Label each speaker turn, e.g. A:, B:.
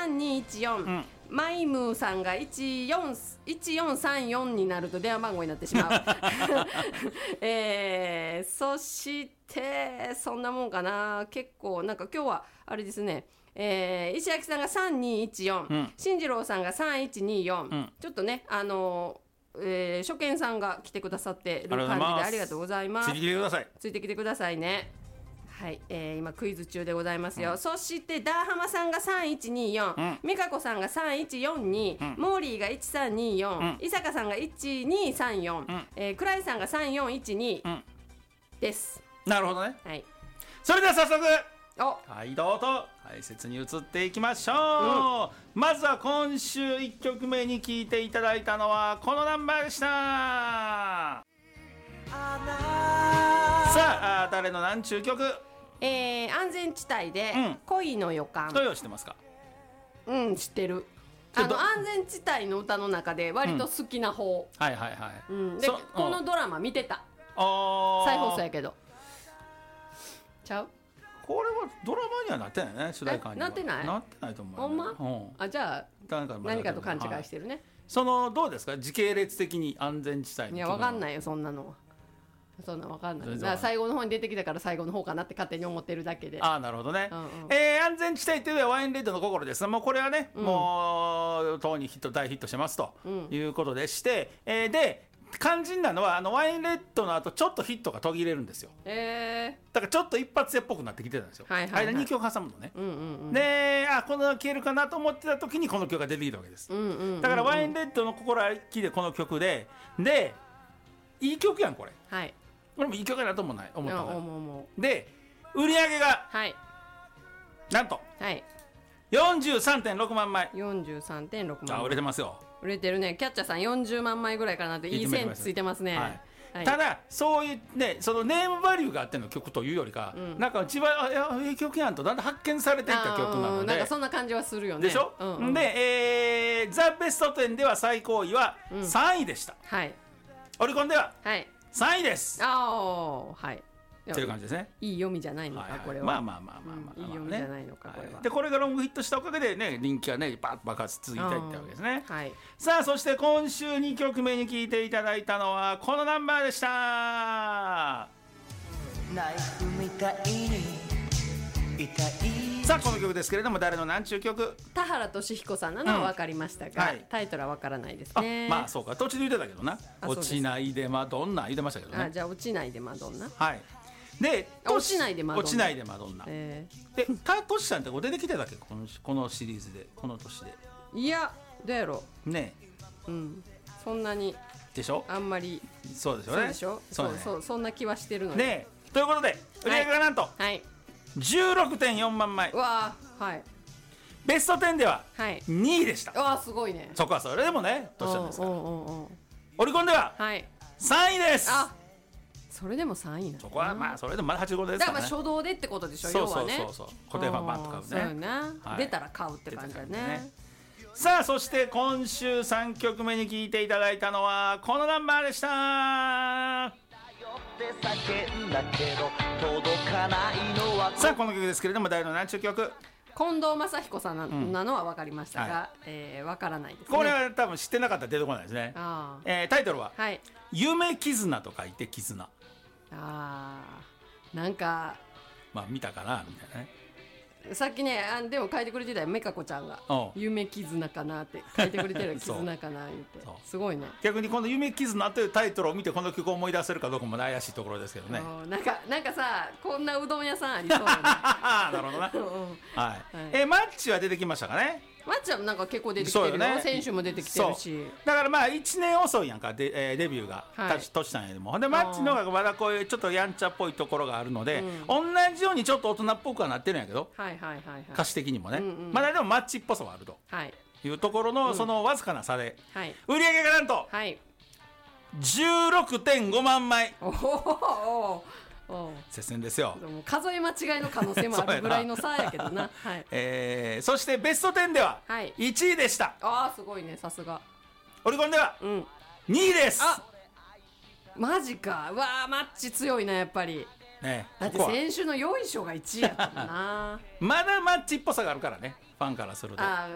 A: 3214、マイムーさんが1434になると電話番号になってしまうそしてそんなもんかな。結構なんか今日はあれですね、石焼さんが3214、進次郎さんが3124、ちょっとね初見さんが来てくださってる感じでありがとうございます。
B: ついてきてください。
A: ついてきてくださいね。はい、今クイズ中でございますよ、そしてダーハマさんが3124、美香子さんが3142、モーリーが1324、伊坂さんが1234、クライさんが3412、です。
B: なるほどね。
A: はい、
B: それでは早速
A: お
B: はいどうぞ解説に移っていきましょう、まずは今週1曲目に聴いていただいたのはこのナンバーでした。さあ誰のなんちゅう曲、
A: 安全地帯で恋の予感、
B: どう知ってますか？
A: 知ってる。安全地帯の歌の中で割と好きな方、
B: はいはいはい、
A: でこのドラマ見てた。再放送やけどちゃう？
B: これはドラマにはなってないね、主題歌には。
A: なってない？
B: なってないと思う、
A: ほんま？じゃあ何かと勘違いしてるね。
B: どうですか時系列的に安全地帯の。
A: いや分かんないよそんなのは。そんな分かんない。だから最後の方に出てきたから最後の方かなって勝手に思ってるだけで。
B: なるほどね、安全地帯というのはワインレッドの心です。もうこれはね、もうとうに大ヒットしてますということでして、で肝心なのはワインレッドの後ちょっとヒットが途切れるんですよ。だからちょっと一発屋っぽくなってきてたんですよ、間2曲挟むのね、でこの消えるかなと思ってた時にこの曲が出てきたわけです。だからワインレッドの心はきでこの曲でいい曲やんこれ。これもいい曲やなと思ったので、売り上げがなんと 43.6 万枚。
A: 43.6万枚
B: 売れてますよ。
A: 売れてるね。キャッチャーさん40万枚ぐらいかなって。いい線ついてますね。
B: ただそういうね、そのネームバリューがあっての曲というよりか、なんか一番いい曲やんとだんだん発見されていった曲なので、
A: なんかそんな感じはするよね。
B: でしょ、で、ザ・ベスト10では最高位は3位でした。オリコンでは3位です。という感じですね。
A: いい読みじゃないのかこれは。いい読みじゃないのかこれは。
B: でこれがロングヒットしたおかげでね、人気がねバッと爆発続いていったわけですね。さあそして今週2曲目に聴いていただいたのはこのナンバーでした。ナイフみたいに痛い。さあこの曲ですけれども誰のなんちゅう曲？
A: 田原俊彦さんなのは分かりましたが、タイトルは分からないですね。
B: まあそうか、途中で言ってたけどな。落ちないでマドンナ言ってましたけどね。
A: じゃあ落ちないでマドンナ。
B: で
A: 落ちないでマドンナ。
B: 落ちないでマドンナ。でトシさんって出てきてたっけこのシリーズでこの年で。い
A: やどうやろ
B: うね。
A: そんなに
B: でしょ。
A: あんまり。
B: そうでしょうね。
A: そんな気はしてるの
B: で。ということで売り上げがなんと 16.4 万枚。ベスト10では2位でした。
A: すごいね。
B: そこはそれでもねトシさんですから。オリコンでは3位です。
A: それでも3位なの。
B: そこはまあそれでもまだ85ですからね。
A: だから初動でってことでしょ。要はね。
B: 固定ファンバンと買うね。
A: そうよね。出たら買うって感じだね。
B: さあそして今週3曲目に聴いていただいたのはこのナンバーでした。さあこの曲ですけれども誰のなんちゅう曲？
A: 近藤正彦さんなのは分かりましたが、分からないですね。
B: これは多分知ってなかったら出てこないですね。タイトルは夢絆と書いて絆。なん
A: か
B: まあ見たかなみたいなね。
A: さっきねでも書いてくれてたよ、めかこちゃんが夢絆かなって書いてくれてる。絆かな言ってすごいね。
B: 逆にこの夢絆というタイトルを見てこの曲を思い出せるかどうかも怪しいところですけどね。
A: なんかさこんなうどん屋さんありそうだね。
B: なるほどな。マッチは出てきましたかね。
A: マッチはなんか結構出てきてるよ。選手も出てきてるし。
B: だからまあ1年遅いやんかデビューがトシさんよりも。でマッチの方がまだこういうちょっとやんちゃっぽいところがあるので、同じようにちょっと大人っぽくはなってるんやけど、歌詞的にもね、まだでもマッチっぽさはあるというところのそのわずかな差で売り上げがなんと 16.5 万枚。接戦ですよ。
A: 数え間違いの可能性もあるぐらいの差やけどな。
B: そしてベスト10では1位でした。
A: すごいね、さすが。
B: オリコンでは2位です。
A: マジか。マッチ強いなやっぱり。だって先週のよいしょが1位やったもんな。
B: まだマッチっぽさがあるからね、ファンからすると。